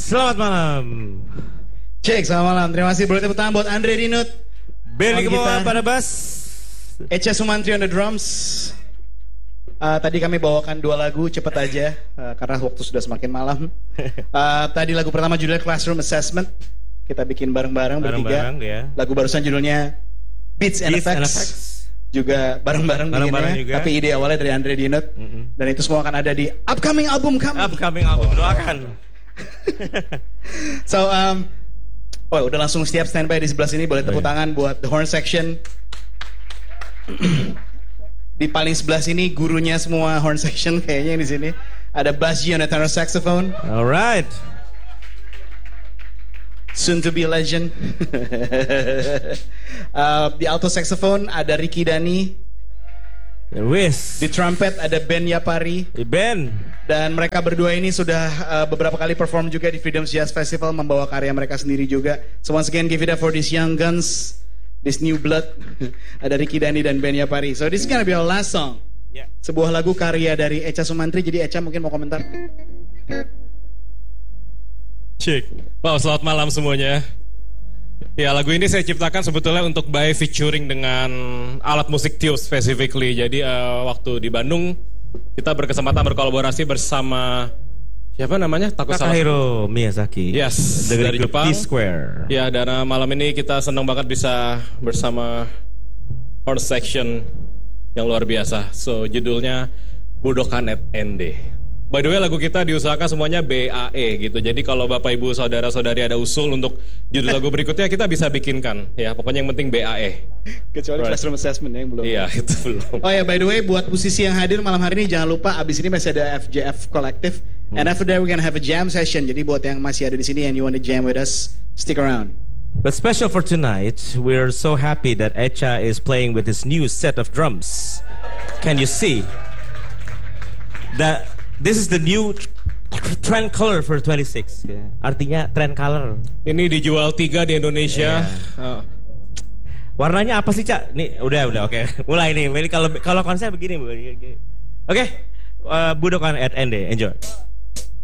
Selamat malam. Cek, selamat malam. Terima kasih. Boleh tepuk tangan buat Andre Dinut, Benny Keboa pada bass, Echa Sumantri on the drums. Tadi kami bawakan 2 lagu cepet aja karena waktu sudah semakin malam. Tadi lagu pertama judulnya Classroom Assessment. Kita bikin bareng-bareng bertiga. Ya. Lagu barusan judulnya Beats and Effects. Juga bareng-bareng bikinnya. Tapi ide awalnya dari Andre Dinut. Dan itu semua akan ada di upcoming album kami. Upcoming album, doakan. So, udah langsung siap standby di sebelah sini. Boleh tepuk tangan buat the horn section. Di paling sebelah sini gurunya semua horn section kayaknya di sini. Ada Bass G on the tenor saxophone. Alright. Soon to be a legend. Di alto saxophone ada Ricky Dani. Wis. Di trumpet ada Ben Yapari. Ben. Dan mereka berdua ini sudah beberapa kali perform juga di Freedom Jazz Festival, membawa karya mereka sendiri juga. So once again give it up for these young guns, this new blood. Ada Ricky Dani dan Ben Yapari. So this is gonna be our last song. Yeah. Sebuah lagu karya dari Echa Sumantri. Jadi Echa mungkin mau komentar. Cik. Wow, selamat malam semuanya. Ya, lagu ini saya ciptakan sebetulnya untuk by featuring dengan alat musik tube specifically. Jadi waktu di Bandung kita berkesempatan berkolaborasi bersama siapa namanya? Takahiro Miyazaki. Yes, dari Jepang. T-Square. Ya, dan malam ini kita senang banget bisa bersama horn section yang luar biasa. So, judulnya Budokan at ND. By the way, lagu kita diusahakan semuanya BAE gitu. Jadi kalau Bapak Ibu Saudara-saudari ada usul untuk judul lagu berikutnya, kita bisa bikinkan. Ya, pokoknya yang penting BAE. Kecuali Classroom Assessment yang belum. Iya, itu belum. Oh ya, by the way, buat musisi yang hadir malam hari ini jangan lupa abis ini masih ada FJF Collective. And after that we're gonna have a jam session. Jadi buat yang masih ada di sini and you want to jam with us, stick around. But special for tonight, we're so happy that Echa is playing with his new set of drums. Can you see that? This is the new trend color for 26. Artinya trend color. Ini dijual 3 di Indonesia. Yeah. Warnanya apa sih, Cak? Nih, udah, oke. Mulai nih. Ini kalau konsep begini. Oke. Budokan at ND. Enjoy.